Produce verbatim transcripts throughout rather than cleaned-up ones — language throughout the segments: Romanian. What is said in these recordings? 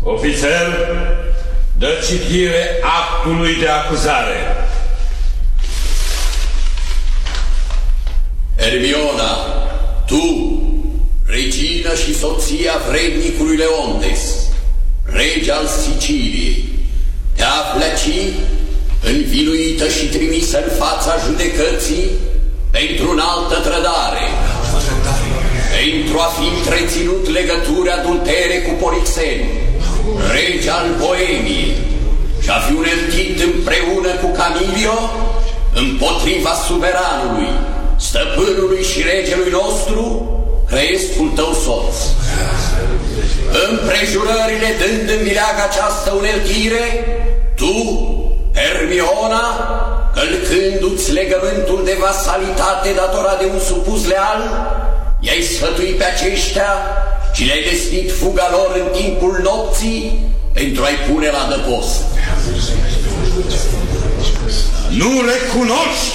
Ofițer, dă citire actului de acuzare. Hermiona, tu, regină și soția vrednicului Leontes, rege al Siciliei, te afli aici, învinuită și trimisă în fața judecății pentru înaltă trădare, pentru a fi întreținut legături adultere cu Polixen, rege al Boemiei, și a fi uneltit împreună cu Camilio împotriva suveranului, stăpânului și regelui nostru, Crăiescul tău soț. Împrejurările dând în vileag această uneltire, tu, Hermiona, călcându-ți legământul de vasalitate datorat de un supus leal, i-ai sfătuit pe aceștia și le-ai destit fuga lor în timpul nopții pentru a-i pune la adăpost. Nu recunoști?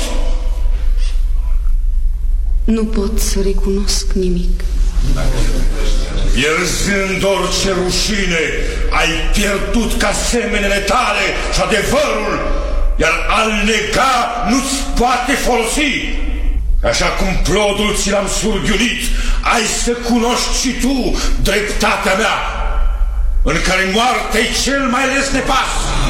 Nu pot să recunosc nimic. Pierzând orice rușine, ai pierdut ca semenele tale și adevărul, iar al nega nu-ți poate folosi. Așa cum plodul ți l-am surghiunit, ai să cunoști și tu dreptatea mea, în care moartea-i cel mai lesne pas.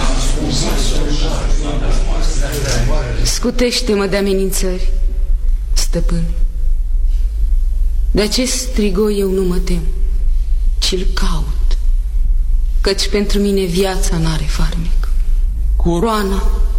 Scutește-mă de amenințări, stăpân. De acest strigoi eu nu mă tem, ci-l caut, căci pentru mine viața n-are farmec. Coroana